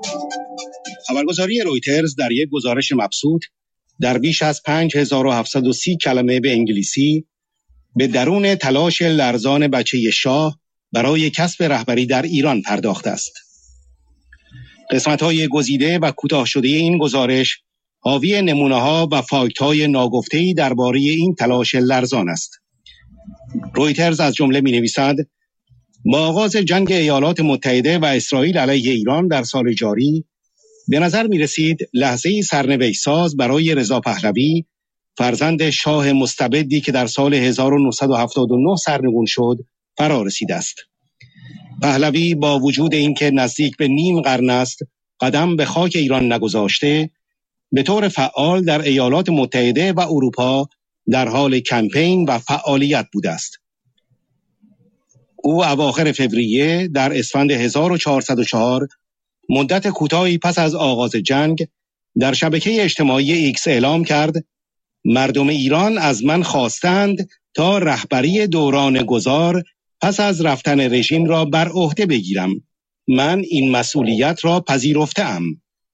خبرگزاری رویترز در یک گزارش مبسوط در بیش از 5730 کلمه به انگلیسی به درون تلاش لرزان بچه شاه برای کسب رهبری در ایران پرداخته است. قسمت‌های گزیده و کوتاه شده این گزارش حاوی نمونه‌ها و فاکت‌های ناگفته‌ای درباره این تلاش لرزان است. رویترز از جمله می‌نویسد: با آغاز جنگ ایالات متحده و اسرائیل علیه ایران در سال جاری، به نظر می رسید لحظه‌ای سرنوشت ساز برای رضا پهلوی، فرزند شاه مستبدی که در سال 1979 سرنگون شد، فرا رسیده است. پهلوی با وجود اینکه نزدیک به نیم قرن است قدم به خاک ایران نگذاشته، به طور فعال در ایالات متحده و اروپا در حال کمپین و فعالیت بوده است. او اواخر فوریه در اسفند 1404 مدت کوتاهی پس از آغاز جنگ در شبکه اجتماعی ایکس اعلام کرد: مردم ایران از من خواستند تا رهبری دوران گذار پس از رفتن رژیم را بر عهده بگیرم. من این مسئولیت را پذیرفته‌ام.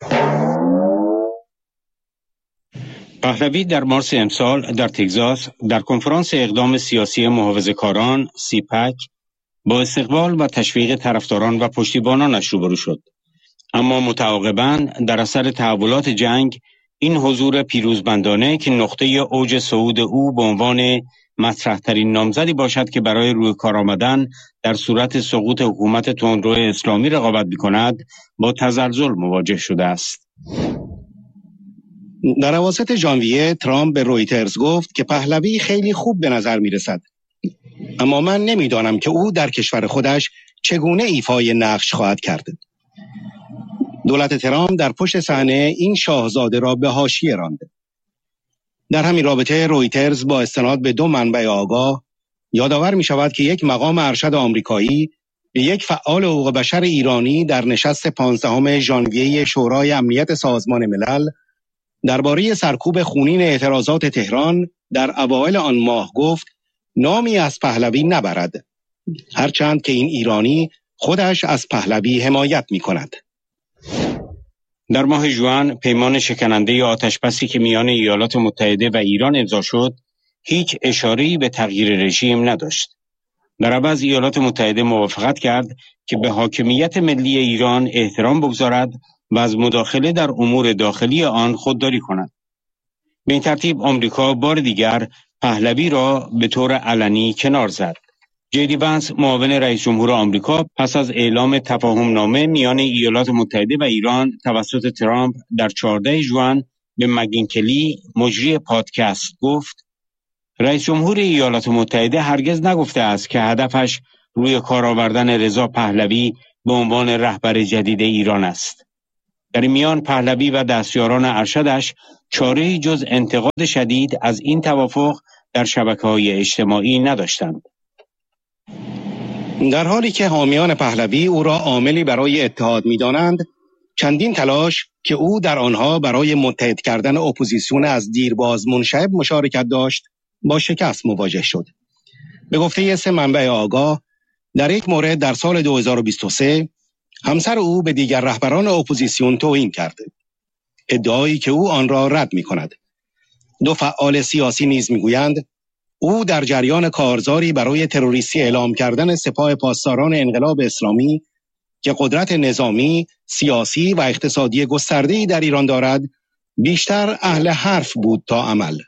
پهلوی در مارس امسال در تگزاس در کنفرانس اقدام سیاسی محافظه‌کاران سیپک با استقبال و تشویق طرفداران و پشتیبانانش روبرو شد. اما متعاقباً در اثر تحولات جنگ این حضور پیروزمندانه که نقطه اوج صعود او به عنوان مطرح‌ترین نامزدی باشد که برای روی کار آمدن در صورت سقوط حکومت تندرو اسلامی رقابت می‌کند، با تزلزل مواجه شده است. در اواسط ژانویه ترامپ به رویترز گفت که پهلوی خیلی خوب به نظر می‌رسد، اما من نمی‌دانم که او در کشور خودش چگونه ایفای نقش خواهد کرد. دولت ترامپ در پشت صحنه این شاهزاده را به حاشیه راند. در همین رابطه رویترز با استناد به 2 منبع آگاه یادآور می شود که یک مقام ارشد آمریکایی به یک فعال حقوق بشر ایرانی در نشست 15 ژانویه شورای امنیت سازمان ملل درباره سرکوب خونین اعتراضات تهران در اوایل آن ماه گفت نامی از پهلوی نبرد، هرچند که این ایرانی خودش از پهلوی حمایت می کند. در ماه ژوئن پیمان شکننده آتشبسی که میان ایالات متحده و ایران امضا شد، هیچ اشاره‌ای به تغییر رژیم نداشت. در عوض ایالات متحده موافقت کرد که به حاکمیت ملی ایران احترام بگذارد و از مداخله در امور داخلی آن خودداری کند. به این ترتیب آمریکا بار دیگر پهلوی را به طور علنی کنار زد. جی دی ونس معاون رئیس جمهور آمریکا پس از اعلام تفاهم‌نامه میان ایالات متحده و ایران توسط ترامپ در 14 ژوئن به مگین کلی مجری پادکست گفت: رئیس جمهور ایالات متحده هرگز نگفته است که هدفش روی کار آوردن رضا پهلوی به عنوان رهبر جدید ایران است. در این میان پهلوی و دستیاران ارشدش چاره‌ای جز انتقاد شدید از این توافق در شبکه‌های اجتماعی نداشتند. در حالی که حامیان پهلوی او را عاملی برای اتحاد می‌دانند، چندین تلاش که او در آنها برای متحد کردن اپوزیسیون از دیرباز منشعب مشارکت داشت، با شکست مواجه شد. به گفته 3 منبع آگاه، در یک مورد در سال 2023 همسر او به دیگر رهبران اپوزیسیون توهین کرد، ادعایی که او آن را رد می‌کند. 2 فعال سیاسی نیز می‌گویند او در جریان کارزاری برای تروریستی اعلام کردن سپاه پاسداران انقلاب اسلامی که قدرت نظامی، سیاسی و اقتصادی گسترده‌ای در ایران دارد، بیشتر اهل حرف بود تا عمل.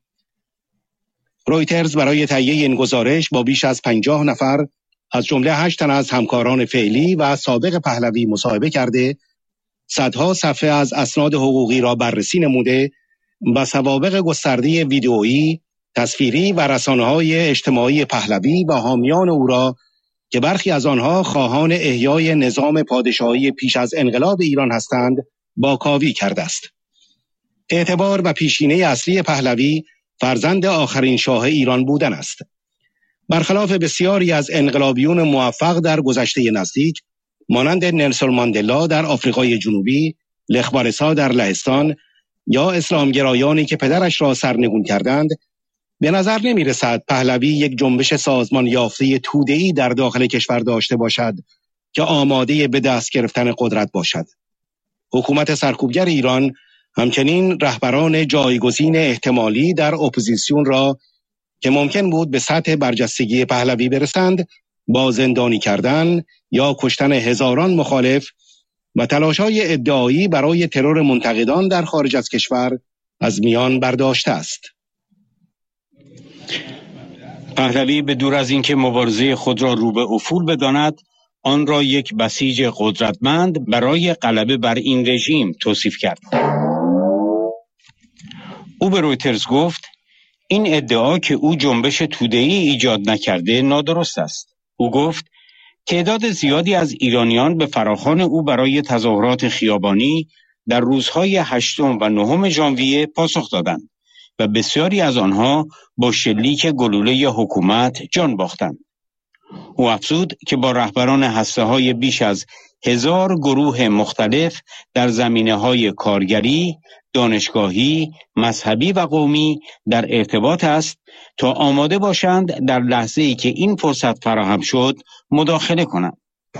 رویترز برای تهیه این گزارش با بیش از 50 نفر از جمله 8 تن از همکاران فعلی و سابق پهلوی مصاحبه کرده، صدها صفحه از اسناد حقوقی را بررسی نموده و سوابق گسترده ویدئویی، تصویری و رسانه‌های اجتماعی پهلوی و حامیان او را که برخی از آنها خواهان احیای نظام پادشاهی پیش از انقلاب ایران هستند، باکاوی کرده است. اعتبار و پیشینه اصلی پهلوی فرزند آخرین شاه ایران بودن است. برخلاف بسیاری از انقلابیون موفق در گذشته نزدیک، مانند نلسون ماندلا در آفریقای جنوبی، لخ والسا در لهستان یا اسلامگرایانی که پدرش را سرنگون کردند، به نظر نمی رسد پهلوی یک جنبش سازمان یافته توده‌ای در داخل کشور داشته باشد که آماده به دست گرفتن قدرت باشد. حکومت سرکوبگر ایران همچنین رهبران جایگزین احتمالی در اپوزیسیون را که ممکن بود به سطح برجستگی پهلوی برسند با زندانی کردن یا کشتن هزاران مخالف و تلاش‌های ادعایی برای ترور منتقدان در خارج از کشور از میان برداشته است. پهلوی به دور از اینکه مبارزه خود را رو به افول بداند، آن را یک بسیج قدرتمند برای غلبه بر این رژیم توصیف کرد. او به رویترز گفت این ادعا که او جنبش توده‌ای ایجاد نکرده نادرست است. او گفت تعداد زیادی از ایرانیان به فراخوان او برای تظاهرات خیابانی در روزهای 8 و 9 ژانویه پاسخ دادند و بسیاری از آنها با شلیک گلوله حکومت جان باختند. او افزود که با رهبران هسته‌های بیش از 1000 گروه مختلف در زمینه‌های کارگری، دانشگاهی، مذهبی و قومی در ارتباط است تا آماده باشند در لحظه‌ای که این فرصت فراهم شد مداخله کنند.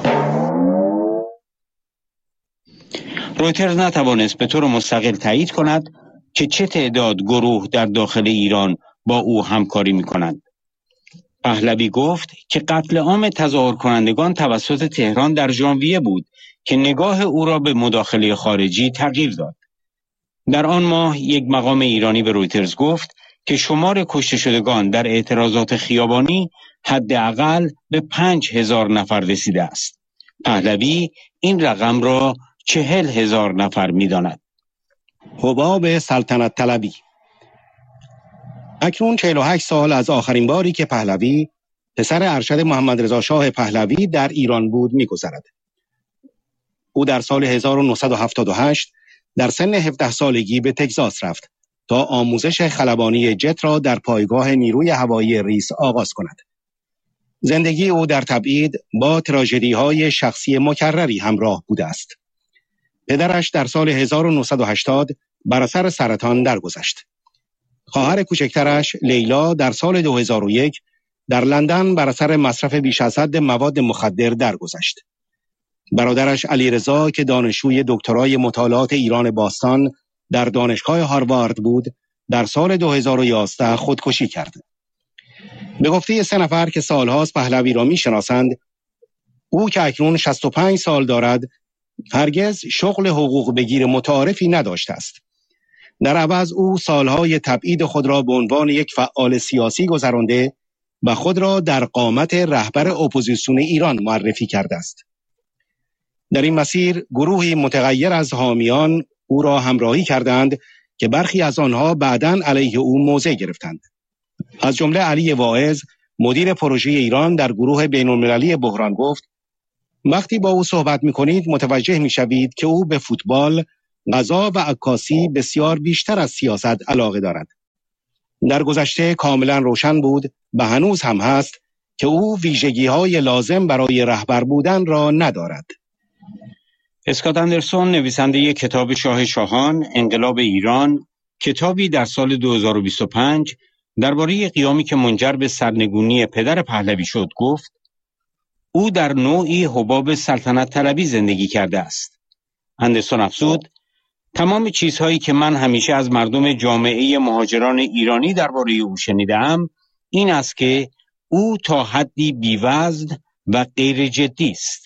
رویترز نتوانست به طور مستقل تایید کند که چه تعداد گروه در داخل ایران با او همکاری می‌کنند. پهلوی گفت که قتل عام تظاهر کنندگان توسط تهران در ژانویه بود که نگاه او را به مداخله خارجی تغییر داد. در آن ماه یک مقام ایرانی به رویترز گفت که شمار کشته شدگان در اعتراضات خیابانی حداقل به 5000 نفر رسیده است. پهلوی این رقم را 40,000 نفر می‌داند. حباب سلطنت طلبی. اکنون 48 سال از آخرین باری که پهلوی پسر ارشد محمد رضا شاه پهلوی در ایران بود می‌گذرد. او در سال 1978 در سن 17 سالگی به تگزاس رفت تا آموزش خلبانی جت را در پایگاه نیروی هوایی ریس آغاز کند. زندگی او در تبعید با تراژدی‌های شخصی مکرری همراه بوده است. پدرش در سال 1980 بر اثر سرطان درگذشت. خواهر کوچکترش لیلا در سال 2001 در لندن بر اثر مصرف بیش از حد مواد مخدر درگذشت. برادرش علیرضا که دانشجوی دکترای مطالعات ایران باستان در دانشگاه هاروارد بود، در سال 2011 خودکشی کرد. به گفته 3 نفر که سالهاست پهلوی را می‌شناسند، او که اکنون 65 سال دارد، هرگز شغل حقوق بگیر متعارفی نداشته است. در عوض او سالهای تبعید خود را به عنوان یک فعال سیاسی گذرانده و خود را در قامت رهبر اپوزیسیون ایران معرفی کرده است. در این مسیر گروهی متغیر از حامیان او را همراهی کردند که برخی از آنها بعداً علیه او موضع گرفتند. از جمله علی واعظ، مدیر پروژه ایران در گروه بین‌المللی بحران گفت: وقتی با او صحبت می‌کنید متوجه می‌شوید که او به فوتبال، غذا و عکاسی بسیار بیشتر از سیاست علاقه دارد. در گذشته کاملا روشن بود و هنوز هم هست که او ویژگی‌های لازم برای رهبر بودن را ندارد. اسکات اندرسون، نویسنده کتاب شاه شاهان، انقلاب ایران، کتابی در سال 2025 درباره قیامی که منجر به سرنگونی پدر پهلوی شد، گفت او در نوعی حباب سلطنت طلبی زندگی کرده است. اندرسون افزود: تمام چیزهایی که من همیشه از مردم جامعه مهاجران ایرانی درباره او شنیدم این است که او تا حدی بی‌وزن و غیر جدی است.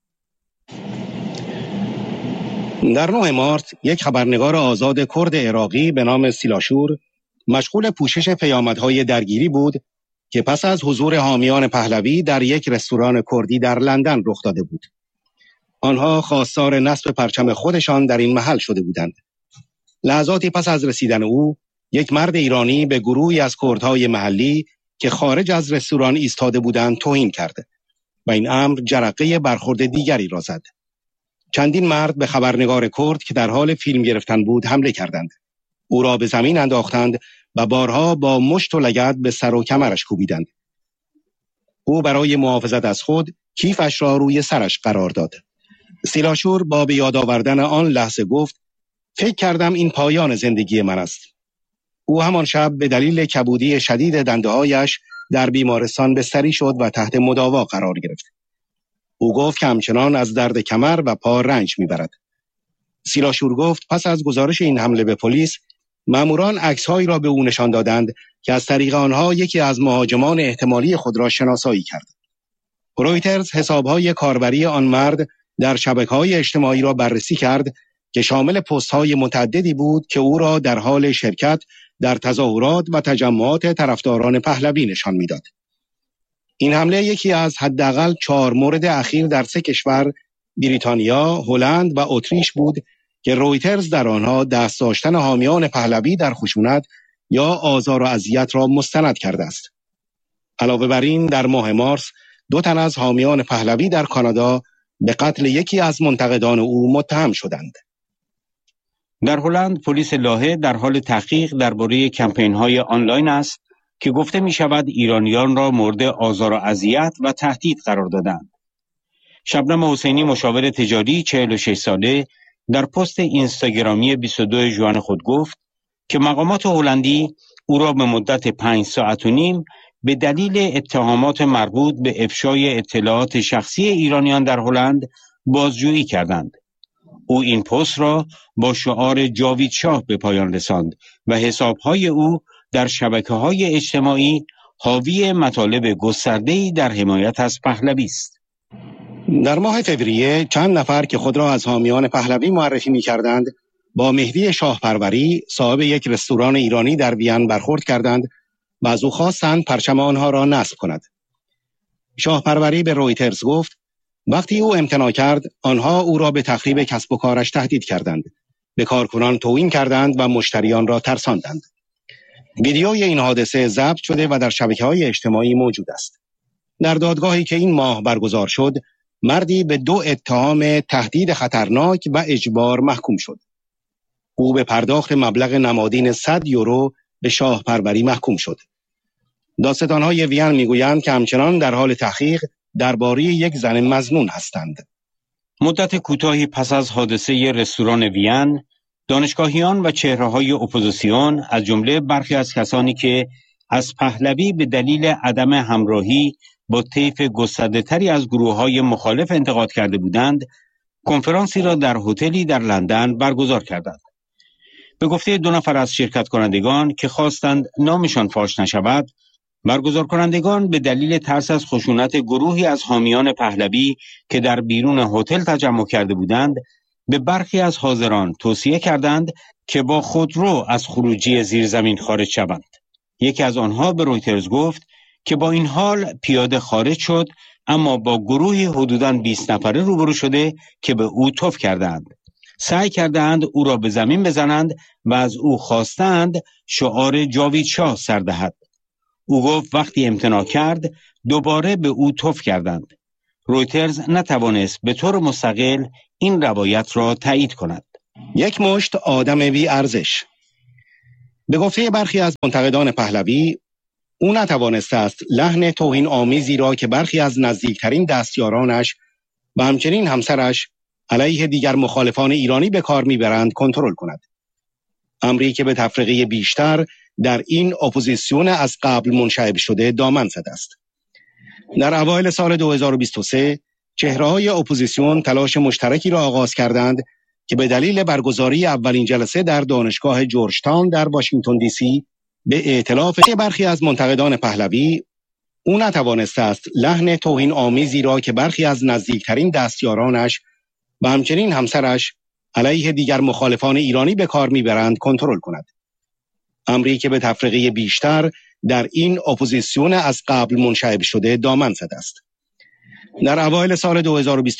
در 9 مارس یک خبرنگار آزاد کرد عراقی به نام سیلاشور مشغول پوشش پیامدهای درگیری بود که پس از حضور حامیان پهلوی در یک رستوران کردی در لندن رخ داده بود. آنها خواستار نصب پرچم خودشان در این محل شده بودند. لحظاتی پس از رسیدن او، یک مرد ایرانی به گروهی از کردهای محلی که خارج از رستوران ایستاده بودند توهین کرد و این امر جرقه برخورد دیگری را زد. چندین مرد به خبرنگار کرد که در حال فیلم گرفتن بود حمله کردند. او را به زمین انداختند و بارها با مشت و لگد به سر و کمرش کوبیدند. او برای محافظت از خود کیفش را روی سرش قرار داد. سیلاشور با به یاد آوردن آن لحظه گفت: فکر کردم این پایان زندگی من است. او همان شب به دلیل کبودی شدید دنده‌هایش در بیمارستان بستری شد و تحت مداوا قرار گرفت. او گفت که همچنان از درد کمر و پا رنج میبرد. سیلاشور گفت پس از گزارش این حمله به پلیس، ماموران عکس‌هایی را به او نشان دادند که از طریق آنها یکی از مهاجمان احتمالی خود را شناسایی کرد. رویترز حساب‌های کاربری آن مرد در شبکه‌های اجتماعی را بررسی کرد که شامل پست‌های متعددی بود که او را در حال شرکت در تظاهرات و تجمعات طرفداران پهلوی نشان می‌داد. این حمله یکی از حداقل 4 مورد اخیر در 3 کشور، بریتانیا، هلند و اتریش بود که رویترز در آنها دست داشتن حامیان پهلوی در خشونت یا آزار و اذیت را مستند کرده است. علاوه بر این در ماه مارس 2 تن از حامیان پهلوی در کانادا به قتل یکی از منتقدان او متهم شدند. در هلند پلیس لاهه در حال تحقیق درباره کمپین‌های آنلاین است که گفته می‌شود ایرانیان را مورد آزار و اذیت و تهدید قرار دادند. شبنم حسینی مشاور تجاری 46 ساله در پست اینستاگرامی 22 ژوئن خود گفت که مقامات هلندی او را به مدت 5 ساعت و نیم به دلیل اتهامات مربوط به افشای اطلاعات شخصی ایرانیان در هلند بازجویی کردند. او این پست را با شعار جاوید شاه به پایان رساند و حسابهای او در شبکه‌های اجتماعی حاوی مطالب گسترده‌ای در حمایت از پهلوی است. در ماه فوریه چند نفر که خود را از حامیان پهلوی معرفی می‌کردند، با مهدی شاهپروری صاحب یک رستوران ایرانی در وین برخورد کردند و از او خواستند پرچم آنها را نصب کند. شاهپروری به رویترز گفت وقتی او امتناع کرد، آنها او را به تخریب کسب و کارش تهدید کردند، به کارکنان توهین کردند و مشتریان را ترساندند. ویدیوی این حادثه ضبط شده و در شبکه‌های اجتماعی موجود است. در دادگاهی که این ماه برگزار شد، مردی به 2 اتهام تهدید خطرناک و اجبار محکوم شد. او به پرداخت مبلغ نمادین 100 یورو به شاهپروری محکوم شد. دادستان‌های وین میگویند که همچنان در حال تحقیق درباره یک زن مظنون هستند. مدت کوتاهی پس از حادثه رستوران وین، دانشگاهیان و چهره‌های اپوزیسیون از جمله برخی از کسانی که از پهلوی به دلیل عدم همراهی با طیف گسترده‌تری از گروه‌های مخالف انتقاد کرده بودند، کنفرانسی را در هتلی در لندن برگزار کردند. به گفته 2 نفر از شرکت کنندگان که خواستند نامشان فاش نشود، برگزار کنندگان به دلیل ترس از خشونت گروهی از حامیان پهلوی که در بیرون هتل تجمع کرده بودند، به برخی از حاضران توصیه کردند که با خودرو از خروجی زیرزمین خارج شوند. یکی از آنها به رویترز گفت که با این حال پیاده خارج شد، اما با گروهی حدوداً 20 نفره روبرو شده که به او تف کردند. سعی کردند او را به زمین بزنند و از او خواستند شعار جاوید شاه سر دهد. او گفت وقتی امتناع کرد، دوباره به او تف کردند. رویترز نتوانست به طور مستقل این روایت را تایید کند. یک مشت آدم بی ارزش. به گفته برخی از منتقدان پهلوی، او نتوانسته است لحن توهین آمیزی را که برخی از نزدیکترین دستیارانش و همچنین همسرش علیه دیگر مخالفان ایرانی به کار میبرند کنترل کند. امری که به تفرقه بیشتر در این اپوزیسیون از قبل منشعب شده دامن زده است. در اوایل سال 2023 چهره‌های اپوزیسیون تلاش مشترکی را آغاز کردند که به دلیل برگزاری اولین جلسه در دانشگاه جورج تاون در واشنگتن دی سی به ائتلاف برخی از منتقدان پهلوی، او نتوانسته است لحن توهین آمیزی را که برخی از نزدیکترین دستیارانش و همچنین همسرش علیه دیگر مخالفان ایرانی به کار میبرند کنترل کند. امری که به تفرقه بیشتر در این اپوزیسیون از قبل منشعب شده دامن زده است. در اوایل سال 2023